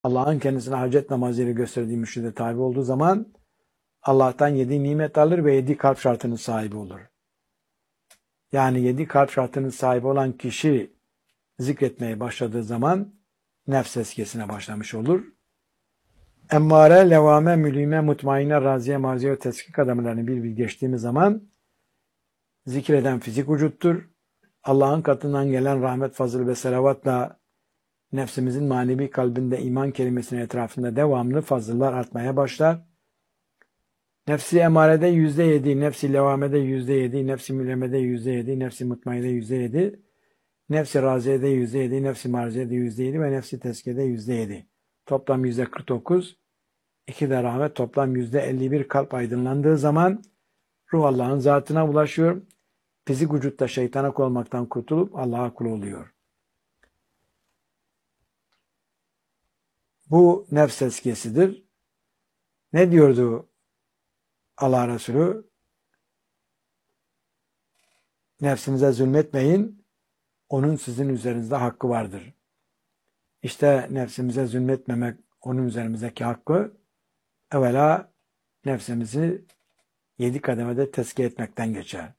Allah'ın kendisine hacet namazıyla gösterdiği mürşide tabi olduğu zaman Allah'tan 7 nimet alır ve 7 kalp şartının sahibi olur. Yani 7 kalp şartının sahibi olan kişi zikretmeye başladığı zaman nefs tezkiyesine başlamış olur. Emmare, levame, mülime, mutmainne, raziye, marziye ve teskik adamlarını bir geçtiğimiz zaman zikreden fizik vücuttur. Allah'ın katından gelen rahmet, fazıl ve selavatla nefsimizin manevi kalbinde iman kelimesinin etrafında devamlı fazıllar artmaya başlar. Nefsi emarede %7, nefsi levamede %7, nefsi mülemede %7, nefsi mutmainede %7, nefsi raziyede %7, nefsi marziyede %7 ve nefsi teskiyede %7. Toplam %49. 2 de rahmet, toplam %51 kalp aydınlandığı zaman ruh Allah'ın zatına ulaşıyor. Fizik vücutta şeytana kul olmaktan kurtulup Allah'a kul oluyor. Bu nefs tezkiyesidir. Ne diyordu Allah Resulü? Nefsinize zulmetmeyin, onun sizin üzerinizde hakkı vardır. İşte nefsimize zulmetmemek, onun üzerimizdeki hakkı, evvela nefsimizi 7 kademede tezkiye etmekten geçer.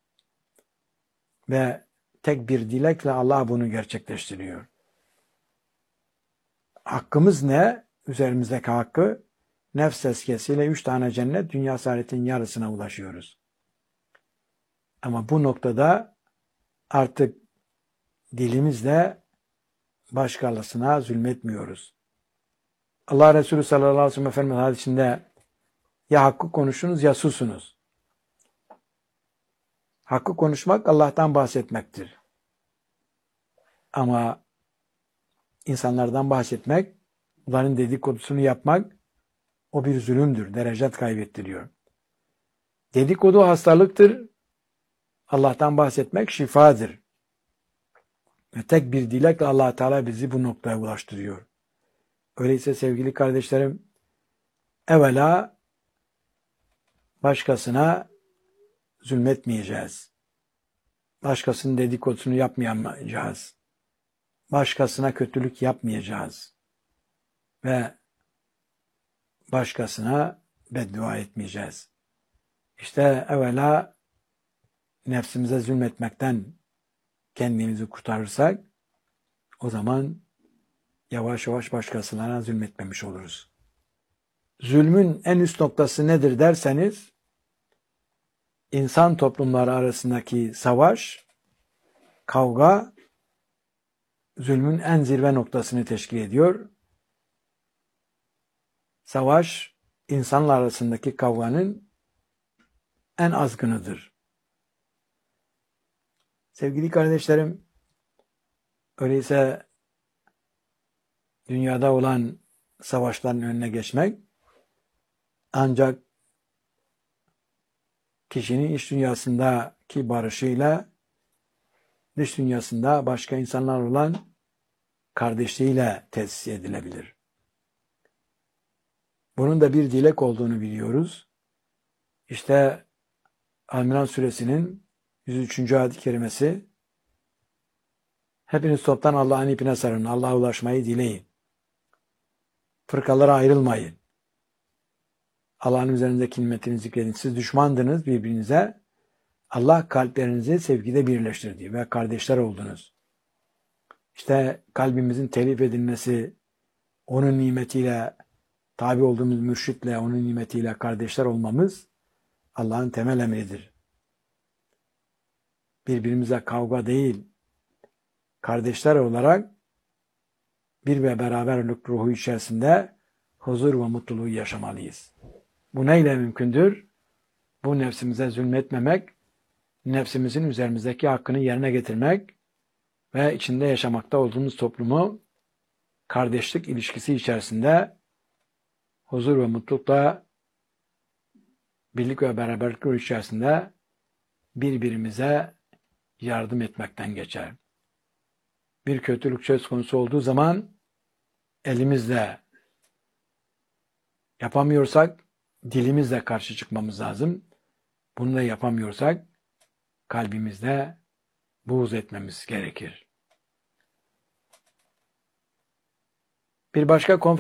Ve tek bir dilekle Allah bunu gerçekleştiriyor. Hakkımız ne? Üzerimizdeki hakkı, nefs tezkiyesiyle 3 tane cennet, dünya saadetinin yarısına ulaşıyoruz. Ama bu noktada artık dilimizle başkalarına zulmetmiyoruz. Allah Resulü sallallahu aleyhi ve sellem Efendimiz hadisinde ya hakkı konuşunuz ya susunuz. Hakkı konuşmak Allah'tan bahsetmektir. Ama insanlardan bahsetmek, onların dedikodusunu yapmak o bir zulümdür, derecet kaybettiriyor. Dedikodu hastalıktır. Allah'tan bahsetmek şifadır. Ve tek bir dilekle Allah Teala bizi bu noktaya ulaştırıyor. Öyleyse sevgili kardeşlerim, evvela başkasına zulmetmeyeceğiz. Başkasının dedikodusunu yapmayacağız. Başkasına kötülük yapmayacağız. Ve başkasına beddua etmeyeceğiz. İşte evvela nefsimize zulmetmekten kendimizi kurtarırsak o zaman yavaş yavaş başkasına zulmetmemiş oluruz. Zulmün en üst noktası nedir derseniz insan toplumları arasındaki savaş, kavga zulmün en zirve noktasını teşkil ediyor. Savaş insanlar arasındaki kavganın en azgınıdır. Sevgili kardeşlerim, öyleyse dünyada olan savaşların önüne geçmek ancak kişinin iç dünyasındaki barışıyla dış dünyasında başka insanlar olan kardeşliğiyle tesis edilebilir. Bunun da bir dilek olduğunu biliyoruz. İşte Al-İmran suresinin 103. ayet-i kerimesi hepiniz toptan Allah'ın ipine sarın. Allah'a ulaşmayı dileyin. Fırkalara ayrılmayın. Allah'ın üzerindeki nimetini zikredin. Siz düşmandınız birbirinize. Allah kalplerinizi sevgide birleştirdi ve kardeşler oldunuz. İşte kalbimizin telif edilmesi, onun nimetiyle, tabi olduğumuz mürşitle, onun nimetiyle kardeşler olmamız Allah'ın temel emridir. Birbirimize kavga değil, kardeşler olarak bir ve beraberlik ruhu içerisinde huzur ve mutluluğu yaşamalıyız. Bu neyle mümkündür? Bu nefsimize zulmetmemek, nefsimizin üzerimizdeki hakkını yerine getirmek ve içinde yaşamakta olduğumuz toplumu kardeşlik ilişkisi içerisinde huzur ve mutlulukla birlik ve beraberlik ruhu içerisinde birbirimize yardım etmekten geçer. Bir kötülük söz konusu olduğu zaman elimizle yapamıyorsak dilimizle karşı çıkmamız lazım. Bunu da yapamıyorsak kalbimizde buğz etmemiz gerekir. Bir başka